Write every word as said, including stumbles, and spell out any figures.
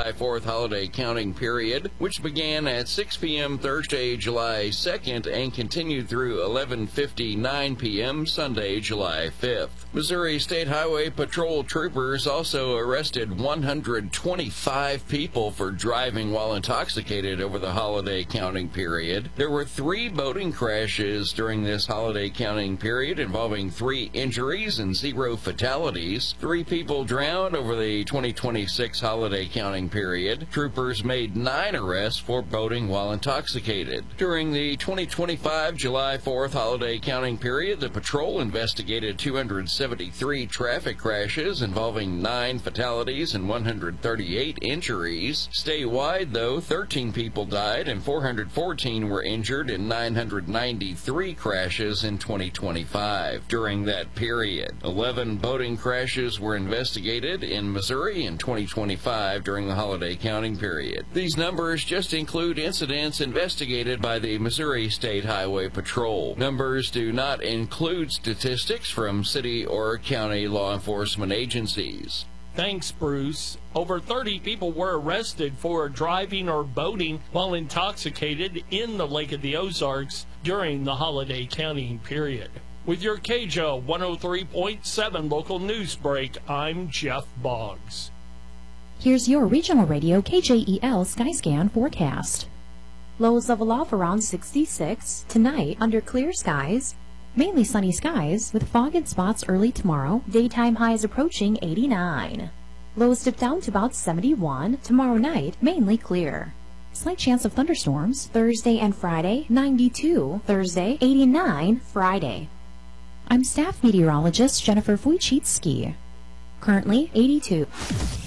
July fourth holiday counting period, which began at six p m Thursday, July second, and continued through eleven fifty-nine p m Sunday, July fifth. Missouri State Highway Patrol troopers also arrested one hundred twenty-five people for driving while intoxicated over the holiday counting period. There were three boating crashes during this holiday counting period involving three injuries and zero fatalities. Three people drowned over the twenty twenty-six holiday counting period. Troopers made nine arrests for boating while intoxicated. During the twenty twenty-five July fourth holiday counting period, the patrol investigated two hundred seventy-three traffic crashes involving nine fatalities and one hundred thirty-eight injuries. Statewide, though, thirteen people died and four hundred fourteen were injured in nine hundred ninety-three crashes in twenty twenty-five. During that period, eleven boating crashes were investigated in Missouri in twenty twenty-five during the holiday counting period. These numbers just include incidents investigated by the Missouri State Highway Patrol. Numbers do not include statistics from city or county law enforcement agencies. Thanks, Bruce. Over thirty people were arrested for driving or boating while intoxicated in the Lake of the Ozarks during the holiday counting period. With your K J O one oh three point seven local news break, I'm Jeff Boggs. Here's your regional radio K J E L Skyscan forecast. Lows level off around sixty-six. Tonight, under clear skies. Mainly sunny skies with fog in spots early tomorrow. Daytime highs approaching eighty-nine. Lows dip down to about seventy-one. Tomorrow night, mainly clear. Slight chance of thunderstorms Thursday and Friday, ninety-two. Thursday, eighty-nine. Friday. I'm staff meteorologist Jennifer Wojcicki. Currently, eighty-two.